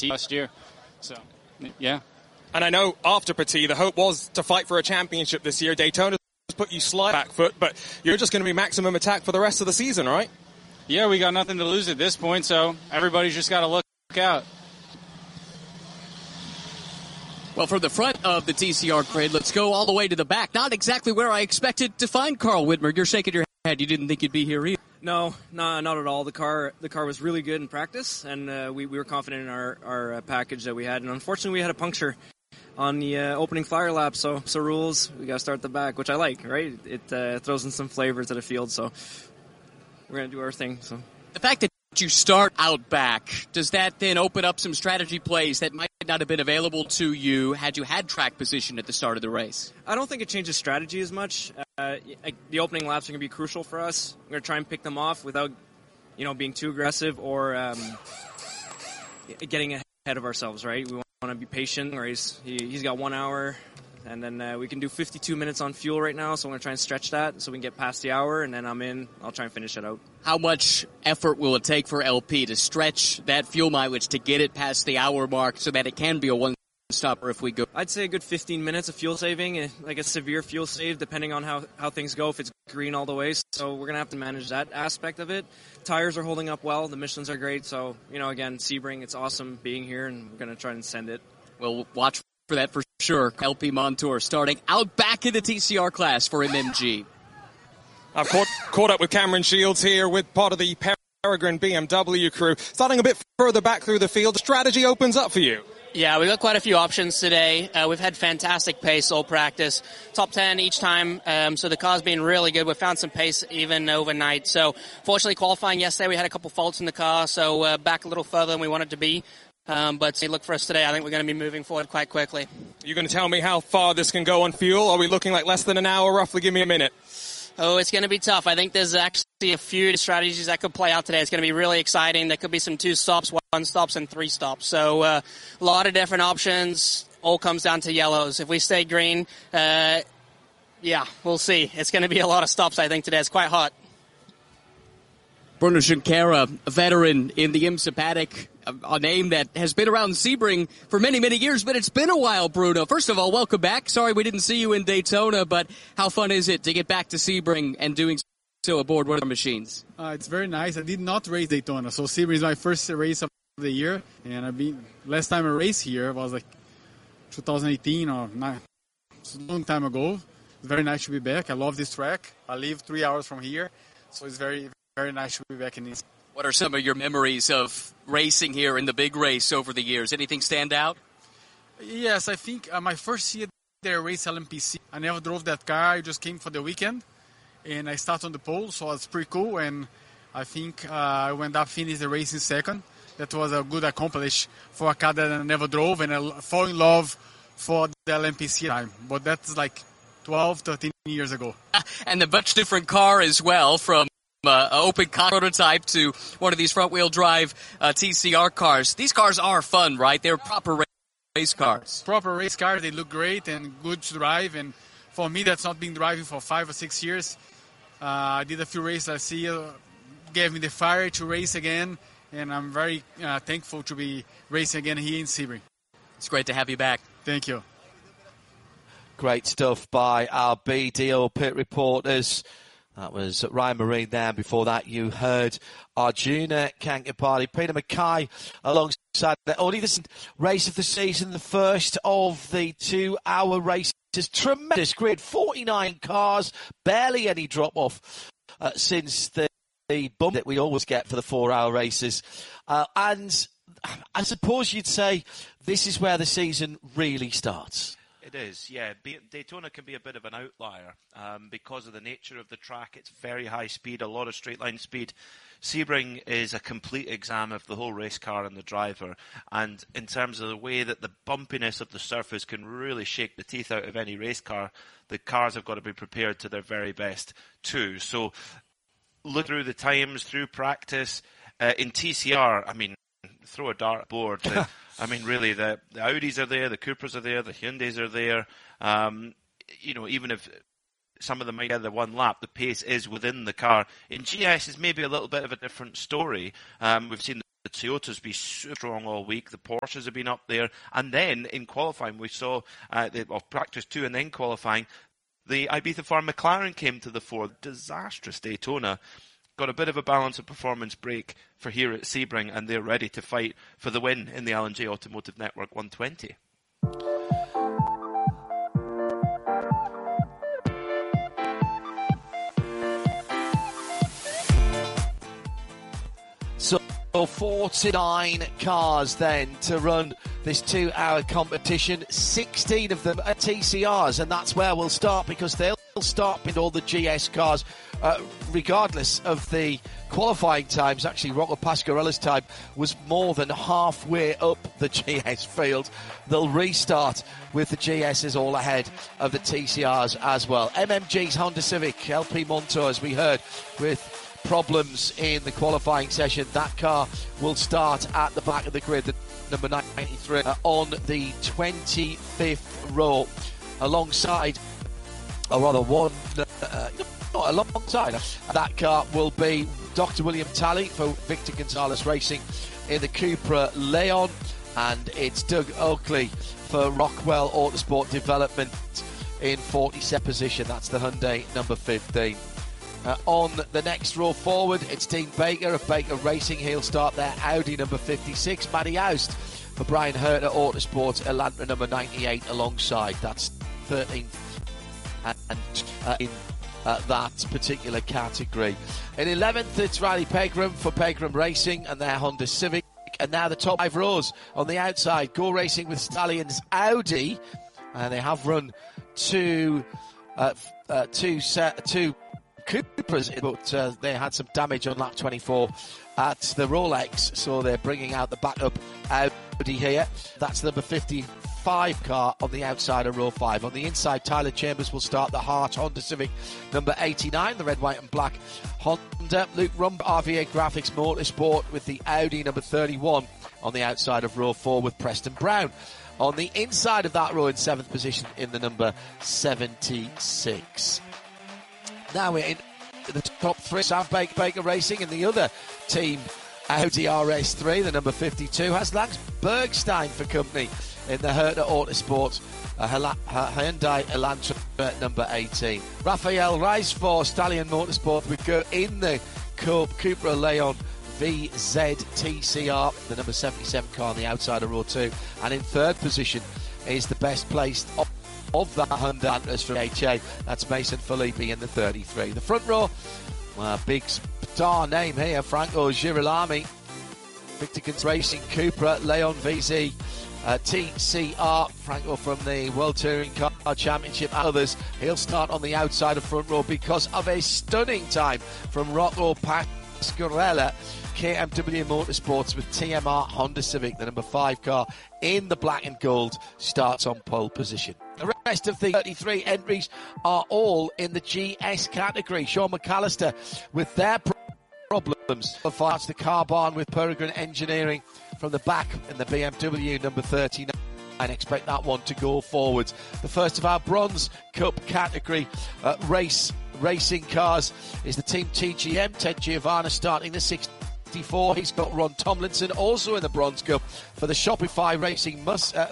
Petit last year. So, yeah. And I know after Petit, the hope was to fight for a championship this year. Daytona put you slight back foot, but you're just going to be maximum attack for the rest of the season, right? Yeah, we got nothing to lose at this point, so everybody's just got to look out. Well, from the front of the TCR grid, let's go all the way to the back. Not exactly where I expected to find Carl Whitmer. You're shaking your head. You didn't think you'd be here either. No, not at all. The car was really good in practice, and we were confident in our package that we had. And unfortunately, we had a puncture on the opening flyer lap. So rules, we got to start at the back, which I like, right? It throws in some flavor to the field, so we're going to do our thing. So the fact that you start out back, does that then open up some strategy plays that might not have been available to you had you had track position at the start of the race? I don't think it changes strategy as much. The opening laps are going to be crucial for us. We're going to try and pick them off without, being too aggressive or getting ahead of ourselves, right? We want to be patient. He's got 1 hour, and then we can do 52 minutes on fuel right now, so I'm going to try and stretch that so we can get past the hour, and then I'll try and finish it out. How much effort will it take for LP to stretch that fuel mileage to get it past the hour mark so that it can be a one-stopper if we go? I'd say a good 15 minutes of fuel saving, like a severe fuel save, depending on how things go, if it's green all the way. So we're going to have to manage that aspect of it. Tires are holding up well. The Michelins are great. So, again, Sebring, it's awesome being here, and we're going to try and send it. We'll watch for that for sure. LP Montour starting out back in the TCR class for MMG. I've caught up with Cameron Shields here with part of the Peregrine BMW crew. Starting a bit further back through the field, strategy opens up for you. Yeah, we got quite a few options today. We've had fantastic pace all practice. Top 10 each time, so the car's been really good. We've found some pace even overnight. So fortunately qualifying yesterday, we had a couple faults in the car, so back a little further than we wanted to be. But look for us today. I think we're going to be moving forward quite quickly. You're going to tell me how far this can go on fuel? Are we looking like less than an hour? Roughly, give me a minute. Oh, it's going to be tough. I think there's actually a few strategies that could play out today. It's going to be really exciting. There could be some 2 stops, 1 stops, and 3 stops. So a lot of different options. All comes down to yellows. If we stay green, we'll see. It's going to be a lot of stops, I think, today. It's quite hot. Bruno Junqueira, a veteran in the IMSA paddock, a name that has been around Sebring for many, many years, but it's been a while, Bruno. First of all, welcome back. Sorry we didn't see you in Daytona, but how fun is it to get back to Sebring and doing so aboard one of our machines? It's very nice. I did not race Daytona, so Sebring is my first race of the year, and last time I raced here was like 2018 or not. It's a long time ago. It's very nice to be back. I love this track. I live 3 hours from here, so it's very, very nice to be back in this. What are some of your memories of racing here in the big race over the years? Anything stand out? Yes, I think my first year there I raced LMPC. I never drove that car. I just came for the weekend, and I started on the pole, so it's pretty cool. And I think I went up, finished the race in second. That was a good accomplishment for a car that I never drove, and I fall in love for the LMPC time. But that's like 12, 13 years ago. And a much different car as well, from open prototype to one of these front-wheel drive TCR cars. These cars are fun, right? They're proper race cars. Proper race cars. They look great and good to drive. And for me, that's not been driving for 5 or 6 years. I did a few races last year, gave me the fire to race again, and I'm very thankful to be racing again here in Sebring. It's great to have you back. Thank you. Great stuff by our BDO pit reporters. That was Ryan Marine there. Before that, you heard Arjuna Kankapati, Peter Mackay alongside the only this race of the season, the first of the 2-hour races. Tremendous grid, 49 cars, barely any drop-off since the bump that we always get for the 4-hour races. And I suppose you'd say this is where the season really starts. It is, yeah. Daytona can be a bit of an outlier because of the nature of the track. It's very high speed, a lot of straight line speed. Sebring is a complete exam of the whole race car and the driver. And in terms of the way that the bumpiness of the surface can really shake the teeth out of any race car, the cars have got to be prepared to their very best too. So look through the times, through practice. In TCR, I mean, throw a dartboard. Really, the Audis are there, the Cupras are there, the Hyundais are there. Even if some of them might get the one lap, the pace is within the car. In GS is maybe a little bit of a different story. We've seen Toyotas be super strong all week. The Porsches have been up there. And then in qualifying, we saw practice 2 and then qualifying, the Ibiza Farm McLaren came to the fore. Disastrous Daytona. Got a bit of a balance of performance break for here at Sebring, and they're ready to fight for the win in the L&J Automotive Network 120. So 49 cars then to run this 2-hour competition. 16 of them are TCRs, and that's where we'll start, because they'll start with all the GS cars, regardless of the qualifying times. Actually, Rocco Pasquarella's time was more than halfway up the GS field. They'll restart with the GSs all ahead of the TCRs as well. MMG's Honda Civic, LP Montour, as we heard, with problems in the qualifying session. That car will start at the back of the grid, the number 93, on the 25th row, alongside, or rather not alongside, that car will be Dr. William Talley for Victor Gonzalez Racing in the Cupra Leon, and it's Doug Oakley for Rockwell Autosport Development in 47th position. That's the Hyundai number 15. On the next row forward, it's Dean Baker of Baker Racing. He'll start their Audi number 56. Matty Oust for Brian Herter Autosports, Elantra number 98 alongside. That's 13th in that particular category. In 11th, it's Riley Pegram for Pegram Racing and their Honda Civic. And now the top 5 rows on the outside. Go Racing with Stallions Audi. And they have run two Cupras, but they had some damage on lap 24 at the Rolex, so they're bringing out the backup Audi here. That's the number 55 car on the outside of row 5. On the inside, Tyler Chambers will start the Hart Honda Civic number 89, the red, white and black Honda. Luke Rumb, RVA Graphics Motorsport with the Audi number 31 on the outside of row 4 with Preston Brown on the inside of that row in 7th position in the number 76. Now we're in the top 3. Sam Baker Racing, and the other team, Audi RS3, the number 52, has Lance Bergstein for company in the Herter Autosport Hyundai Elantra number 18. Raphael Reis for Stallion Motorsport would go in the Cupra Leon VZ TCR, the number 77 car on the outside of row 2. And in 3rd position is the best placed of that Honda Antras from HA. That's Mason Filippi in the 33. The front row, big star name here, Franco Girolami, Victor Gonzalez Racing Cupra Leon VZ TCR, Franco from the World Touring Car Championship and others. He'll start on the outside of front row because of a stunning time from Rocco Pasquarella, KMW Motorsports with TMR Honda Civic, the number 5 car in the black and gold, starts on pole position. The rest of the 33 entries are all in the GS category. Sean McAllister with their problems. Fights the car barn with Peregrine Engineering from the back in the BMW number 39. I expect that one to go forwards. The first of our Bronze Cup category racing cars is the Team TGM. Ted Giovanna starting the 64. He's got Ron Tomlinson also in the Bronze Cup for the Shopify Racing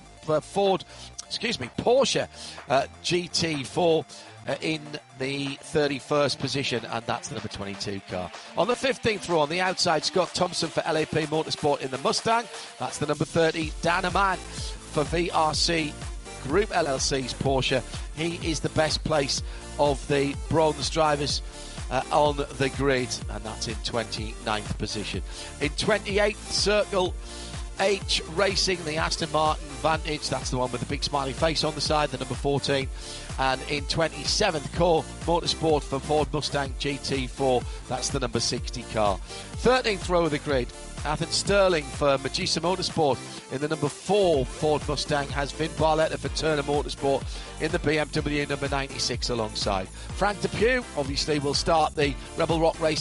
Porsche GT4 in the 31st position, and that's the number 22 car. On the 15th row on the outside, Scott Thompson for LAP Motorsport in the Mustang. That's the number 30. Dan Aman for VRC Group LLC's Porsche. He is the best place of the bronze drivers on the grid, and that's in 29th position. In 28th, Circle H Racing, the Aston Martin Vantage, that's the one with the big smiley face on the side, the number 14. And in 27th, Core Motorsport for Ford Mustang GT4, that's the number 60 car. 13th row of the grid, Athen Sterling for Magisa Motorsport in the number 4 Ford Mustang has Vin Barletta for Turner Motorsport in the BMW number 96 alongside. Frank Depew obviously will start the Rebel Rock Racing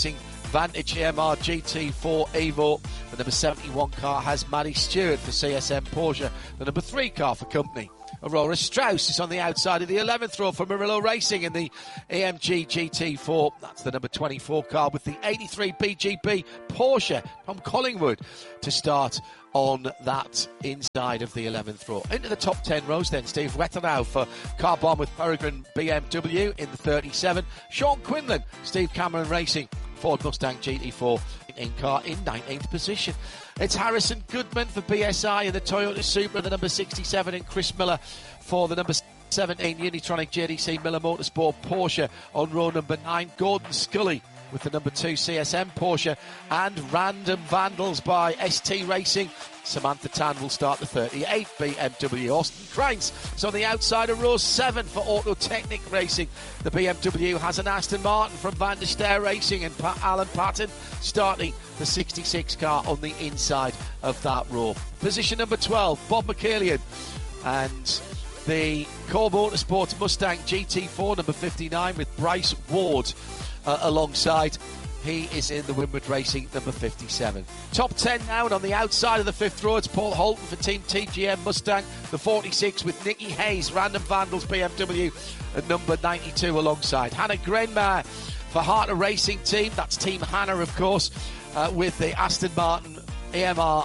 Vantage AMR GT4 Evo. The number 71 car has Maddie Stewart for CSM Porsche. The number 3 car for company Aurora Strauss is on the outside of the 11th row for Murillo Racing in the AMG GT4. That's the number 24 car with the 83 BGB Porsche from Collingwood to start on that inside of the 11th row. Into the top 10 rows then, Steve Wetterau for Car Bomb with Peregrine BMW in the 37. Sean Quinlan, Steve Cameron Racing, Ford Mustang GT4 in car in 19th position. It's Harrison Goodman for BSI in the Toyota Supra, the number 67, and Chris Miller for the number 17 Unitronic JDC Miller Motorsport Porsche on row number 9. Gordon Scully with the number 2 CSM Porsche, and Random Vandals by ST Racing. Samantha Tan will start the 38 BMW. Austin Krainz is on the outside of row 7 for Autotechnic Racing. The BMW has an Aston Martin from Van der Ster Racing, and Alan Patton starting the 66 car on the inside of that row. Position number 12, Bob McCallion, and the Core Motorsports Mustang GT4 number 59 with Bryce Ward alongside. He is in the Winward Racing number 57. Top 10 now, and on the outside of the 5th row, it's Paul Holton for Team TGM Mustang, the 46 with Nicky Hayes, Random Vandals BMW at number 92 alongside. Hannah Grenmeyer for Harter Racing Team, that's Team Hannah of course, with the Aston Martin AMR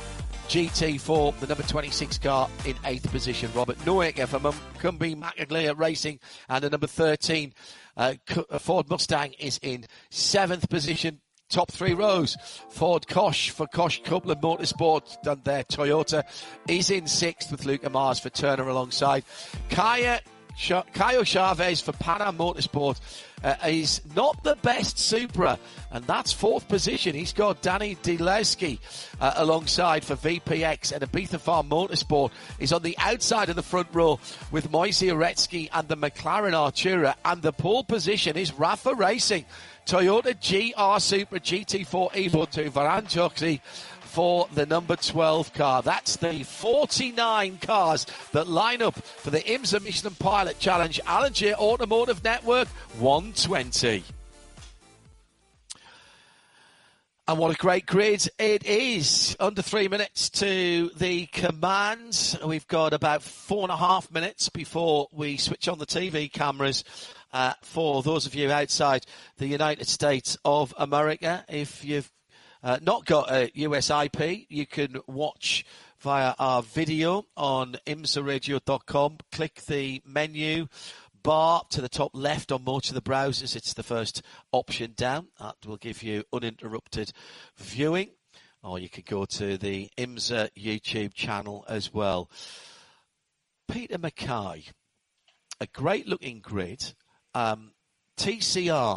GT4, the number 26 car in 8th position. Robert Noaker for Cumbie Macaglia Racing, and the number 13 Ford Mustang is in 7th position. Top 3 rows, Ford Kosh for Kosh Coupland Motorsport, done there. Toyota is in 6th with Luca Mars for Turner alongside. Caio Chavez for Pan Am Motorsport is not the best Supra, and that's 4th position. He's got Danny Dileski alongside for VPX, and Ibiza Farm Motorsport is on the outside of the front row with Moise Uretsky and the McLaren Artura, and the pole position is Rafa Racing. Toyota GR Supra GT4 Evo to Varan Joxi for the number 12 car. That's the 49 cars that line up for the IMSA Michelin Pilot Challenge Allinger Automotive Network 120. And what a great grid it is. Under 3 minutes to the command. We've got about 4.5 minutes before we switch on the TV cameras for those of you outside the United States of America. If you've not got a US IP, you can watch via our video on imsaradio.com. Click the menu bar to the top left on most of the browsers. It's the first option down. That will give you uninterrupted viewing. Or you could go to the IMSA YouTube channel as well. Peter Mackay, a great looking grid. TCR.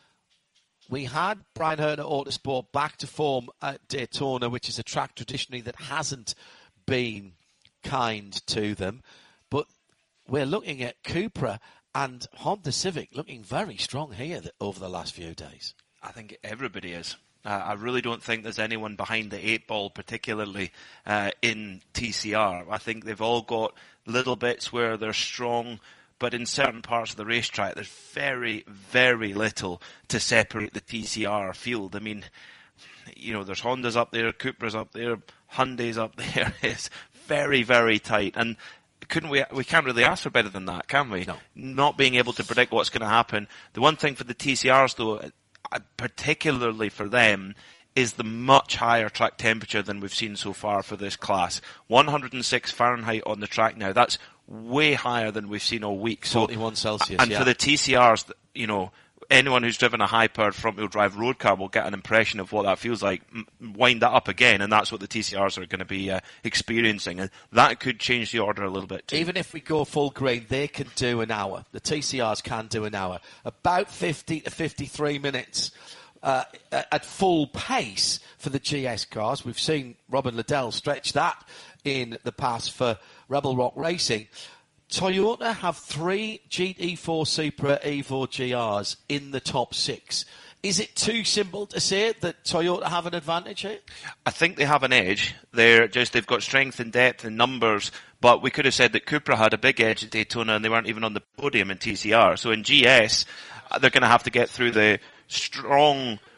We had Brian Herner Autosport back to form at Daytona, which is a track traditionally that hasn't been kind to them. But we're looking at Cupra and Honda Civic looking very strong here over the last few days. I think everybody is. I really don't think there's anyone behind the 8 ball, particularly in TCR. I think they've all got little bits where they're strong, but in certain parts of the racetrack, there's very, very little to separate the TCR field. I mean, you know, there's Hondas up there, Cupra's up there, Hyundai's up there. It's very, very tight. And we can't really ask for better than that, can we? No. Not being able to predict what's going to happen. The one thing for the TCRs, though, particularly for them, is the much higher track temperature than we've seen so far for this class. 106 Fahrenheit on the track now. That's way higher than we've seen all week. 41 Celsius, and for the TCRs, you know, anyone who's driven a high-powered front-wheel drive road car will get an impression of what that feels like. Wind that up again, and that's what the TCRs are going to be experiencing. And that could change the order a little bit too. Even if we go full green, they can do an hour. The TCRs can do an hour. About 50 to 53 minutes at full pace for the GS cars. We've seen Robin Liddell stretch that in the past for Rebel Rock Racing. Toyota have 3 GT4 Supra Evo GRs in the top 6. Is it too simple to say that Toyota have an advantage here? I think they have an edge. They've got strength and depth and numbers, but we could have said that Cupra had a big edge at Daytona and they weren't even on the podium in TCR. So in GS, they're going to have to get through the strong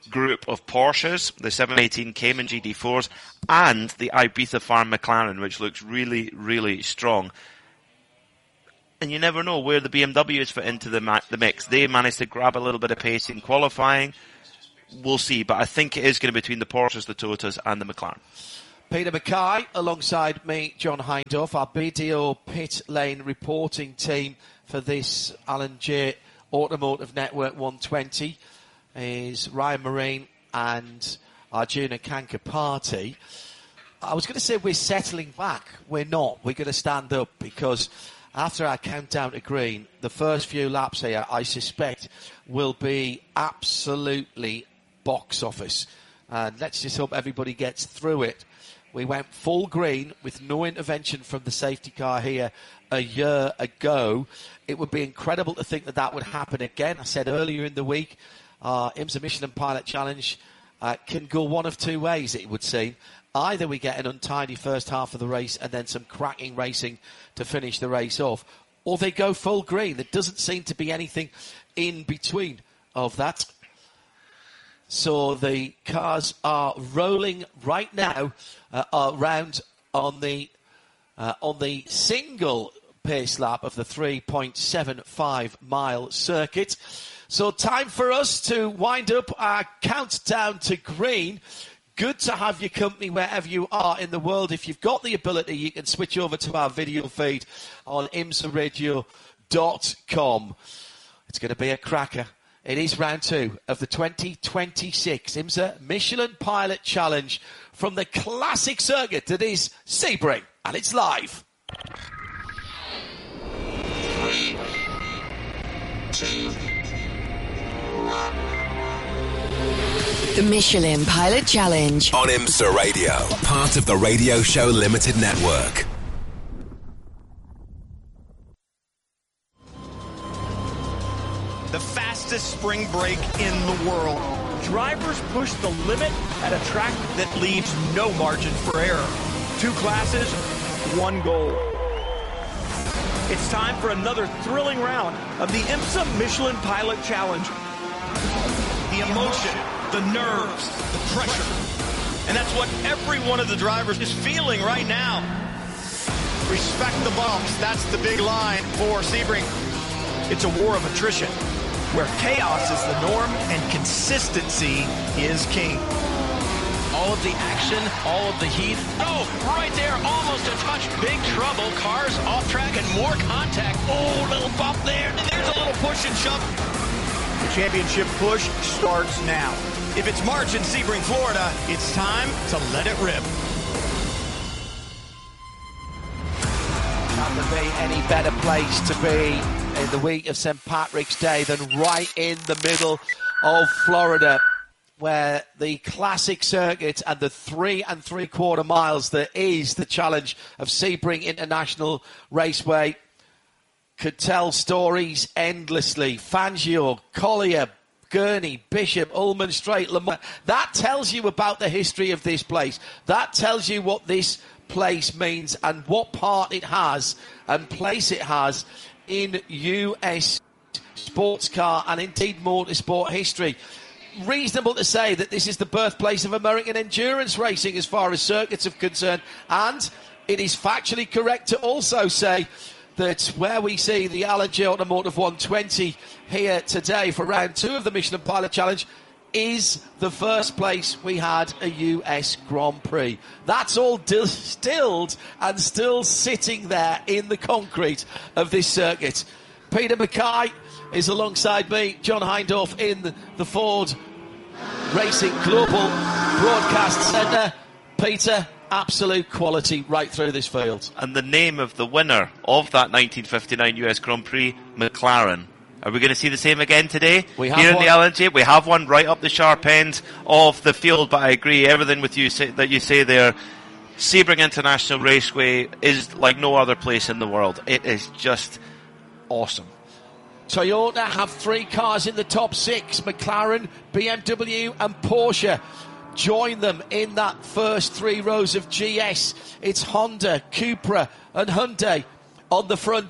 group of Porsches, the 718 Cayman GT4s, and the Ibiza Farm McLaren, which looks really, really strong. And you never know where the BMWs fit into the mix. They managed to grab a little bit of pace in qualifying. We'll see, but I think it is going to be between the Porsches, the Toyotas, and the McLaren. Peter Mackay, alongside me, John Hindhaugh, our BDO pit lane reporting team for this Alan J Automotive Network 120 is Ryan Marine and Arjuna Kankapati. I was going to say we're settling back. We're not. We're going to stand up because after our countdown to green, the first few laps here, I suspect, will be absolutely box office. And let's just hope everybody gets through it. We went full green with no intervention from the safety car here a year ago. It would be incredible to think that that would happen again. I said earlier in the week, IMSA Michelin Pilot Challenge can go one of two ways, it would seem. Either we get an untidy first half of the race and then some cracking racing to finish the race off, or they go full green. There doesn't seem to be anything in between of that. So the cars are rolling right now around on the single pace lap of the 3.75 mile circuit. So time for us to wind up our countdown to green. Good to have your company wherever you are in the world. If you've got the ability, you can switch over to our video feed on imsaradio.com. It's going to be a cracker. It is round 2 of the 2026 IMSA Michelin Pilot Challenge from the classic circuit that is Sebring, and it's live. 3, 2, 1. The Michelin Pilot Challenge On IMSA Radio, part of the Radio Show Limited Network. The fastest spring break in the world. Drivers push the limit at a track that leaves no margin for error. 2 classes, 1 goal. It's time for another thrilling round of the IMSA Michelin Pilot Challenge. The emotion, the nerves, the pressure. And that's what every one of the drivers is feeling right now. Respect the bumps. That's the big line for Sebring. It's a war of attrition, where chaos is the norm and consistency is king. All of the action, all of the heat. Oh, right there, almost a touch. Big trouble. Cars off track and more contact. Oh, little bump there. There's a little push and shove. The championship push starts now. If it's March in Sebring, Florida, it's time to let it rip. Can't there be any better place to be in the week of St. Patrick's Day than right in the middle of Florida, where the classic circuit and the 3 3/4 miles that is the challenge of Sebring International Raceway could tell stories endlessly. Fangio, Collier, Gurney, Bishop, Ullman Strait, Lamont. That tells you about the history of this place. That tells you what this place means and what part it has and place it has in US sports car and indeed motorsport history. Reasonable to say that this is the birthplace of American endurance racing as far as circuits are concerned, and it is factually correct to also say that where we see the Alan J Automotive 120 here today for round 2 of the Michelin Pilot Challenge is the first place we had a US Grand Prix. That's all distilled and still sitting there in the concrete of this circuit. Peter Mackay is alongside me, John Hindhaugh in the Ford Racing Global Broadcast Centre. Peter, absolute quality right through this field. And the name of the winner of that 1959 US Grand Prix, McLaren. Are we going to see the same again today? We have here in one. the LNG, we have one right up the sharp end of the field, but I agree, everything with you that you say there. Sebring International Raceway is like no other place in the world. It is just awesome. Toyota have 3 cars in the top 6. McLaren, BMW and Porsche join them in that first 3 rows of GS. It's Honda, Cupra and Hyundai on the front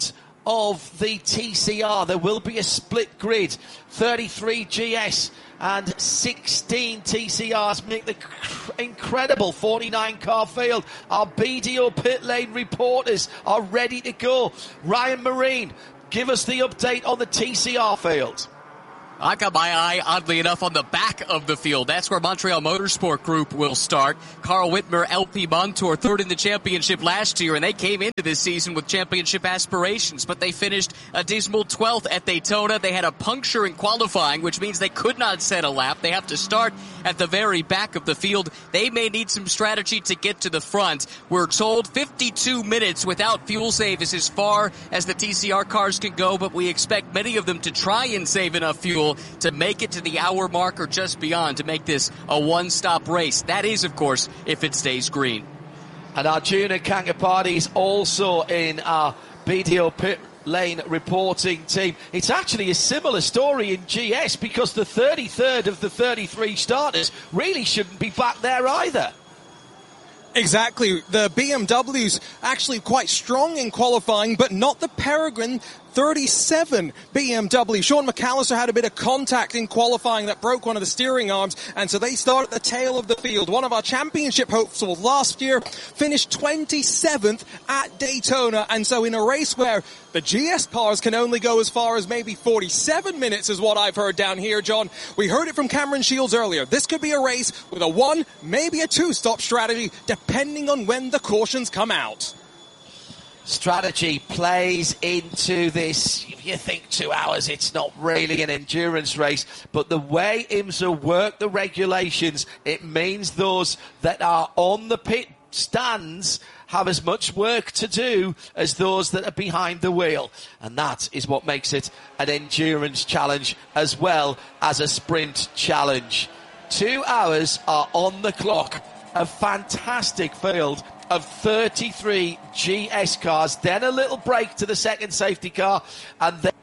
of the TCR. There will be a split grid, 33 GS and 16 TCRs make the incredible 49-car field. Our BDO pit lane reporters are ready to go. Ryan Marine, give us the update on the TCR field. I've got my eye, oddly enough, on the back of the field. That's where Montreal Motorsport Group will start. Carl Whitmer, LP Montour, third in the championship last year, and they came into this season with championship aspirations, but they finished a dismal 12th at Daytona. They had a puncture in qualifying, which means they could not set a lap. They have to start at the very back of the field. They may need some strategy to get to the front. We're told 52 minutes without fuel save is as far as the TCR cars can go, but we expect many of them to try and save enough fuel to make it to the hour mark or just beyond to make this a one-stop race. That is, of course, if it stays green. And Arjuna Kankapati is also in our BDO pit lane reporting team. It's actually a similar story in GS because the 33rd of the 33 starters really shouldn't be back there either. Exactly. The BMW's actually quite strong in qualifying, but not the Peregrine 37 BMW. Sean McAllister had a bit of contact in qualifying that broke one of the steering arms, and so they start at the tail of the field. One of our championship hopefuls last year finished 27th at Daytona, and so in a race where the GS cars can only go as far as maybe 47 minutes is what I've heard down here, John. We heard it from Cameron Shields earlier. This could be a race with a one, maybe a two-stop strategy, depending on when the cautions come out. Strategy plays into this. If you think 2 hours, it's not really an endurance race. But the way IMSA work the regulations, it means those that are on the pit stands have as much work to do as those that are behind the wheel. And that is what makes it an endurance challenge as well as a sprint challenge. 2 hours are on the clock. A fantastic field of 33 GS cars, then a little break to the second safety car, and then